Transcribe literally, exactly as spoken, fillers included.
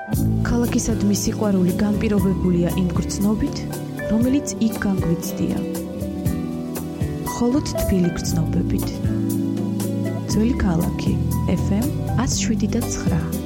ქალაქისადმი სიყვარული განპირობებულია იმ გრძნობით, რომელიც იქ განგვიცდია. მხოლოდ თბილი გრძნობებით. ძველი ქალაქი, ეფ ემ one oh seven point nine.